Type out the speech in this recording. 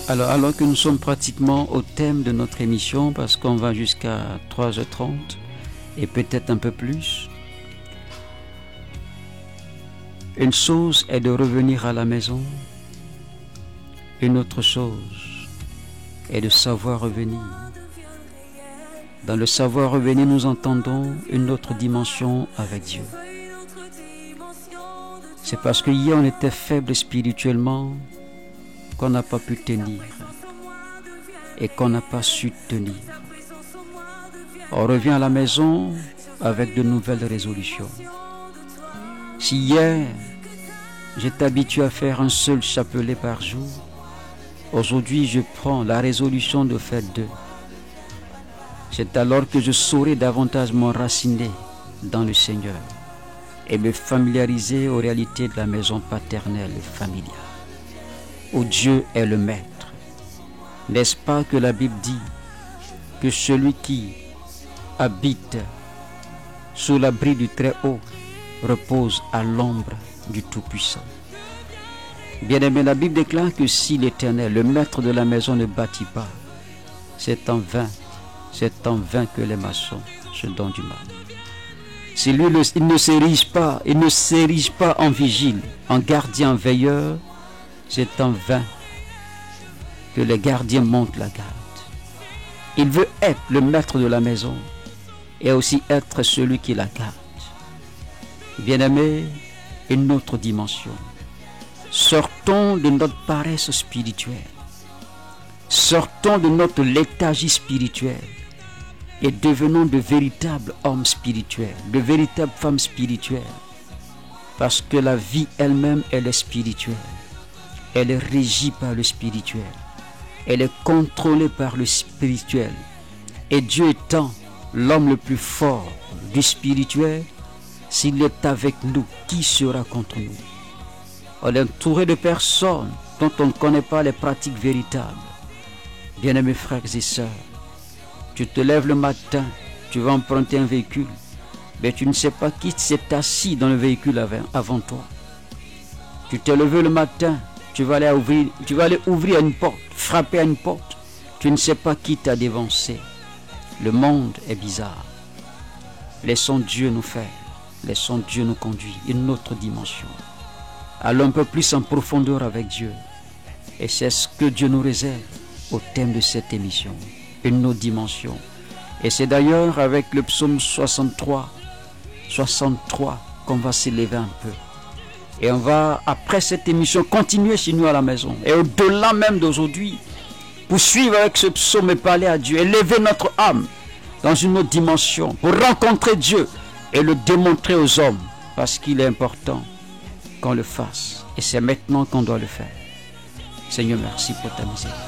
Alors que nous sommes pratiquement au thème de notre émission, parce qu'on va jusqu'à 3h30 et peut-être un peu plus, une chose est de revenir à la maison, une autre chose est de savoir revenir. Dans le savoir revenir, nous entendons une autre dimension avec Dieu. C'est parce que hier on était faible spirituellement qu'on n'a pas pu tenir et qu'on n'a pas su tenir. On revient à la maison avec de nouvelles résolutions. Si hier j'étais habitué à faire un seul chapelet par jour, aujourd'hui je prends la résolution de faire 2. C'est alors que je saurai davantage m'enraciner dans le Seigneur et me familiariser aux réalités de la maison paternelle et familiale, où Dieu est le maître. N'est-ce pas que la Bible dit que celui qui habite sous l'abri du Très-Haut repose à l'ombre du Tout-Puissant. Bien-aimé, la Bible déclare que si l'Éternel, le maître de la maison, ne bâtit pas, c'est en vain que les maçons se donnent du mal. Si lui, il ne s'érige pas en vigile, en gardien, en veilleur, c'est en vain que les gardiens montent la garde. Il veut être le maître de la maison et aussi être celui qui la garde. Bien-aimé, une autre dimension. Sortons de notre paresse spirituelle. Sortons de notre léthargie spirituelle et devenons de véritables hommes spirituels, de véritables femmes spirituelles. Parce que la vie elle-même, elle est spirituelle. Elle est régie par le spirituel. Elle est contrôlée par le spirituel. Et Dieu étant l'homme le plus fort du spirituel, s'il est avec nous, qui sera contre nous? On est entouré de personnes dont on ne connaît pas les pratiques véritables. Bien-aimés frères et sœurs, tu te lèves le matin, tu vas emprunter un véhicule, mais tu ne sais pas qui s'est assis dans le véhicule avant toi. Tu t'es levé le matin, tu vas aller ouvrir une porte, frapper à une porte. Tu ne sais pas qui t'a dévancé. Le monde est bizarre. Laissons Dieu nous faire. Laissons Dieu nous conduire. Une autre dimension. Allons un peu plus en profondeur avec Dieu. Et c'est ce que Dieu nous réserve au thème de cette émission. Une autre dimension. Et c'est d'ailleurs avec le psaume 63 qu'on va s'élever un peu. Et on va, après cette émission, continuer chez nous à la maison. Et au-delà même d'aujourd'hui, poursuivre avec ce psaume et parler à Dieu. Élever notre âme dans une autre dimension pour rencontrer Dieu et le démontrer aux hommes. Parce qu'il est important qu'on le fasse. Et c'est maintenant qu'on doit le faire. Seigneur, merci pour ta miséricorde.